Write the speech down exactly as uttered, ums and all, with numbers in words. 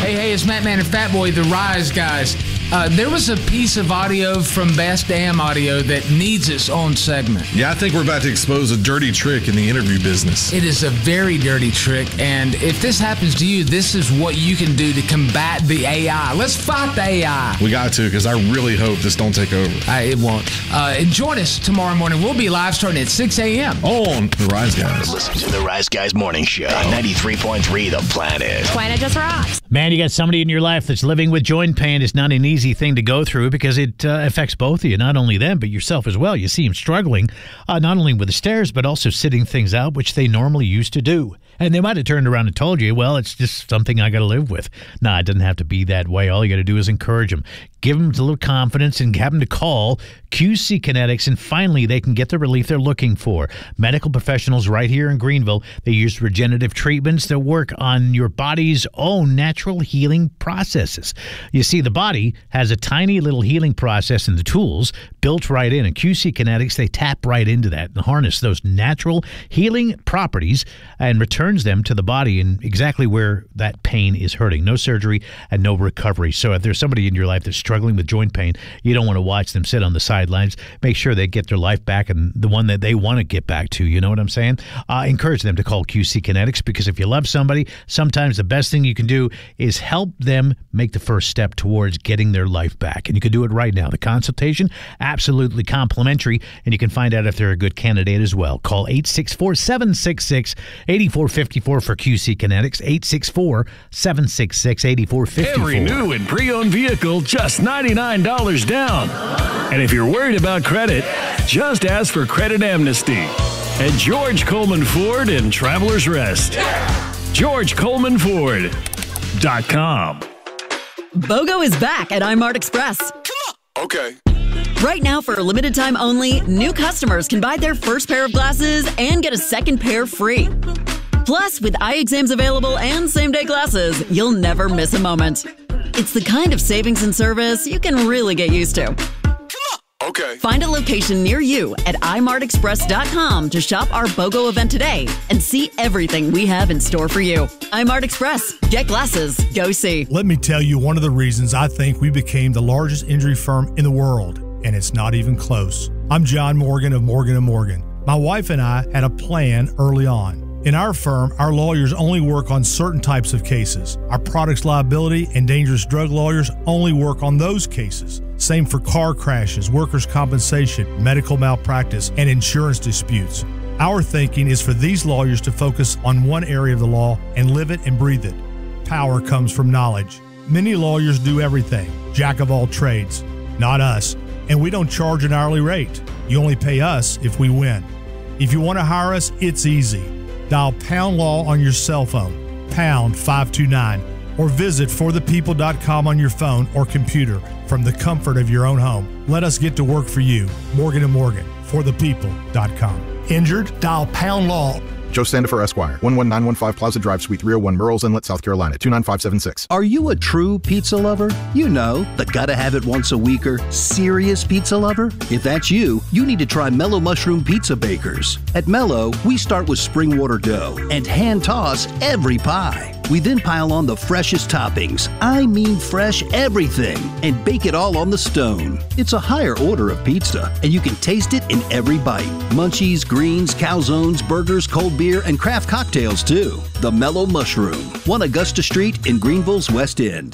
Hey, hey, it's Matt Man and Fat Boy, the Rise Guys. Uh, there was a piece of audio from Bass Dam Audio that needs its own segment. Yeah, I think we're about to expose a dirty trick in the interview business. It is a very dirty trick, and if this happens to you, this is what you can do to combat the A I. Let's fight the A I. We got to, because I really hope this don't take over. Uh, it won't. Uh, and join us tomorrow morning. We'll be live starting at six a.m. on The Rise Guys. Listen to The Rise Guys Morning Show, ninety-three point three The Planet. Planet just rocks. Man, you got somebody in your life that's living with joint pain. It's not an easy thing to go through because it uh, affects both of you, not only them, but yourself as well. You see them struggling, uh, not only with the stairs, but also sitting things out, which they normally used to do. And they might have turned around and told you, well, it's just something I got to live with. Nah, it doesn't have to be that way. All you got to do is encourage them. Give them a little confidence and have them to call Q C Kinetics, and finally they can get the relief they're looking for. Medical professionals right here in Greenville, they use regenerative treatments that work on your body's own natural healing processes. You see, the body has a tiny little healing process and the tools built right in. And Q C Kinetics, they tap right into that and harness those natural healing properties and returns them to the body in exactly where that pain is hurting. No surgery and no recovery. So if there's somebody in your life that's struggling with joint pain, you don't want to watch them sit on the sidelines. Make sure they get their life back and the one that they want to get back to. You know what I'm saying? Uh, encourage them to call Q C Kinetics, because if you love somebody, sometimes the best thing you can do is help them make the first step towards getting their life back. And you can do it right now. The consultation, absolutely complimentary, and you can find out if they're a good candidate as well. Call eight six four, seven six six, eight four five four for Q C Kinetics, eight six four, seven six six, eight four five four. Every new and pre-owned vehicle, just ninety-nine dollars down. And if you're worried about credit, just ask for credit amnesty at George Coleman Ford in Travelers Rest. George Coleman Ford dot com. BOGO is back at iMart Express. Okay. Right now, for a limited time only, new customers can buy their first pair of glasses and get a second pair free. Plus, with eye exams available and same-day glasses, you'll never miss a moment. It's the kind of savings and service you can really get used to. Okay. Find a location near you at i mart express dot com to shop our BOGO event today and see everything we have in store for you. iMart Express. Get glasses. Go see. Let me tell you one of the reasons I think we became the largest injury firm in the world, and it's not even close. I'm John Morgan of Morgan and Morgan. My wife and I had a plan early on. In our firm, our lawyers only work on certain types of cases. Our products liability and dangerous drug lawyers only work on those cases. Same for car crashes, workers' compensation, medical malpractice, and insurance disputes. Our thinking is for these lawyers to focus on one area of the law and live it and breathe it. Power comes from knowledge. Many lawyers do everything, jack of all trades. Not us, and we don't charge an hourly rate. You only pay us if we win. If you want to hire us, it's easy. Dial Pound Law on your cell phone, pound five two nine, or visit for the people dot com on your phone or computer from the comfort of your own home. Let us get to work for you. Morgan and Morgan, for the people dot com. Injured? Dial Pound Law. Joe Sandifer, Esquire, one one nine one five Plaza Drive, Suite three oh one, Murrells Inlet, South Carolina, two nine five seven six. Are you a true pizza lover? You know, the gotta have it once a weeker, serious pizza lover? If that's you, you need to try Mellow Mushroom Pizza Bakers. At Mellow, we start with spring water dough and hand toss every pie. We then pile on the freshest toppings, I mean fresh everything, and bake it all on the stone. It's a higher order of pizza, and you can taste it in every bite. Munchies, greens, calzones, burgers, cold beer, and craft cocktails too. The Mellow Mushroom, one Augusta Street in Greenville's West End.